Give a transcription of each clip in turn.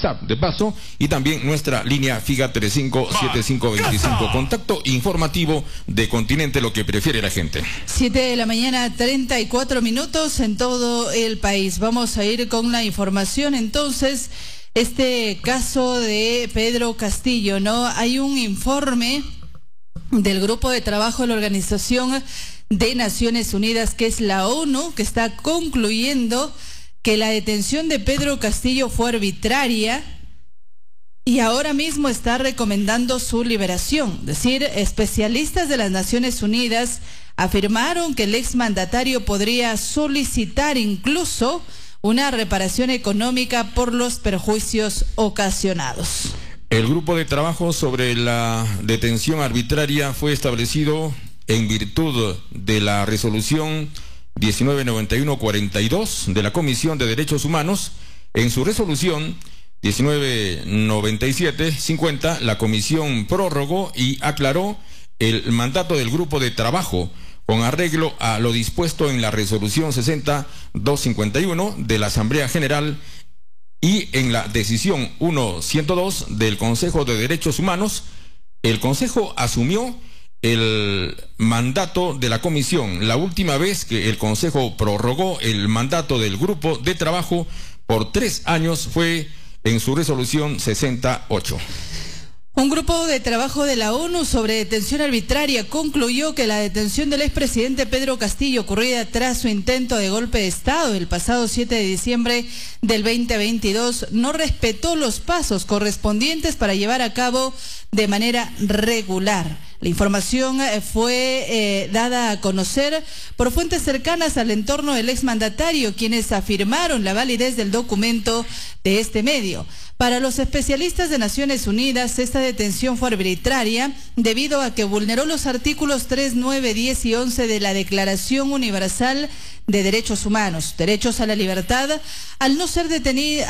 WhatsApp de paso y también nuestra línea fija 357525. Contacto informativo de Continente, lo que prefiere la gente. 7 de la mañana, 34 minutos en todo el país. Vamos a ir con la información entonces. Este caso de Pedro Castillo, ¿no? Hay un informe del Grupo de Trabajo de la Organización de Naciones Unidas, que es la ONU, que está concluyendo que la detención de Pedro Castillo fue arbitraria y ahora mismo está recomendando su liberación. Es decir, especialistas de las Naciones Unidas afirmaron que el exmandatario podría solicitar incluso una reparación económica por los perjuicios ocasionados. El grupo de trabajo sobre la detención arbitraria fue establecido en virtud de la resolución 1991-42 de la Comisión de Derechos Humanos. En su resolución 1997-50, la Comisión prorrogó y aclaró el mandato del grupo de trabajo con arreglo a lo dispuesto en la resolución 60-251 de la Asamblea General y en la decisión 1-102 del Consejo de Derechos Humanos. El Consejo asumió el mandato de la Comisión. La última vez que el Consejo prorrogó el mandato del grupo de trabajo por 3 años fue en su resolución 68. Un grupo de trabajo de la ONU sobre detención arbitraria concluyó que la detención del expresidente Pedro Castillo, ocurrida tras su intento de golpe de Estado el pasado 7 de diciembre del 2022, no respetó los pasos correspondientes para llevar a cabo de manera regular. La información fue dada a conocer por fuentes cercanas al entorno del exmandatario, quienes afirmaron la validez del documento de este medio. Para los especialistas de Naciones Unidas, esta detención fue arbitraria debido a que vulneró los artículos 3, 9, 10 y 11 de la Declaración Universal de Derechos Humanos, derechos a la libertad, al no ser detenido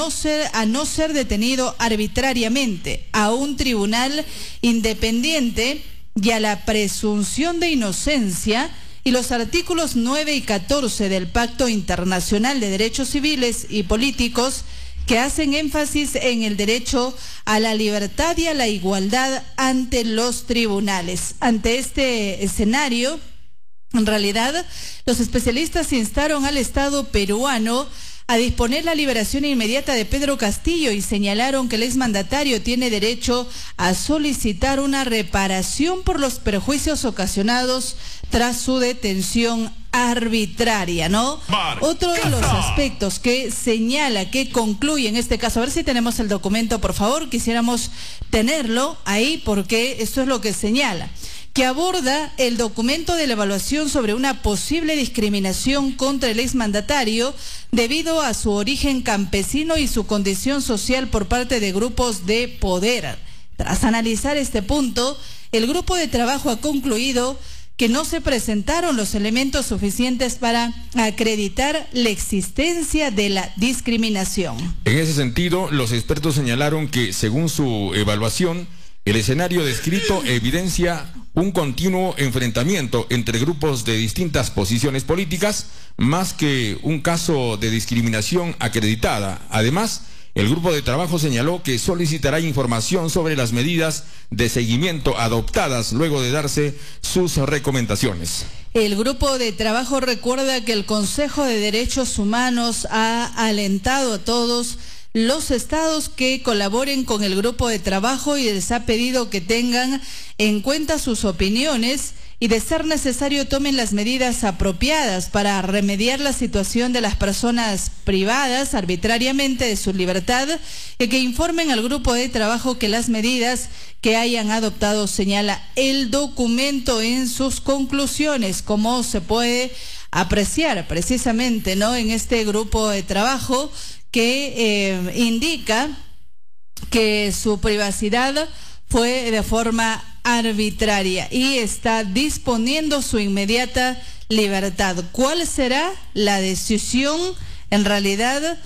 arbitrariamente, a un tribunal independiente y a la presunción de inocencia, y los artículos 9 y 14 del Pacto Internacional de Derechos Civiles y Políticos, que hacen énfasis en el derecho a la libertad y a la igualdad ante los tribunales. Ante este escenario, en realidad, los especialistas instaron al Estado peruano a disponer la liberación inmediata de Pedro Castillo y señalaron que el exmandatario tiene derecho a solicitar una reparación por los perjuicios ocasionados tras su detención arbitraria, ¿no? Otro de los aspectos que señala, que concluye en este caso, a ver si tenemos el documento, por favor, quisiéramos tenerlo ahí porque esto es lo que señala, que aborda el documento de la evaluación sobre una posible discriminación contra el exmandatario debido a su origen campesino y su condición social por parte de grupos de poder. Tras analizar este punto, el grupo de trabajo ha concluido que no se presentaron los elementos suficientes para acreditar la existencia de la discriminación. En ese sentido, los expertos señalaron que, según su evaluación, el escenario descrito evidencia un continuo enfrentamiento entre grupos de distintas posiciones políticas, más que un caso de discriminación acreditada. Además, el grupo de trabajo señaló que solicitará información sobre las medidas de seguimiento adoptadas luego de darse sus recomendaciones. El grupo de trabajo recuerda que el Consejo de Derechos Humanos ha alentado a todos los estados que colaboren con el grupo de trabajo y les ha pedido que tengan en cuenta sus opiniones y, de ser necesario, tomen las medidas apropiadas para remediar la situación de las personas privadas arbitrariamente de su libertad y que informen al grupo de trabajo que las medidas que hayan adoptado, señala el documento en sus conclusiones, como se puede apreciar precisamente, ¿no?, en este grupo de trabajo que indica que su privacidad fue de forma arbitraria y está disponiendo su inmediata libertad. ¿Cuál será la decisión en realidad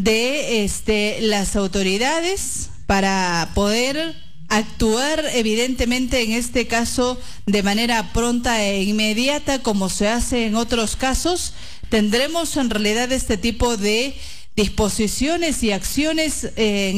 de las autoridades para poder actuar evidentemente en este caso de manera pronta e inmediata como se hace en otros casos? Tendremos en realidad este tipo de disposiciones y acciones en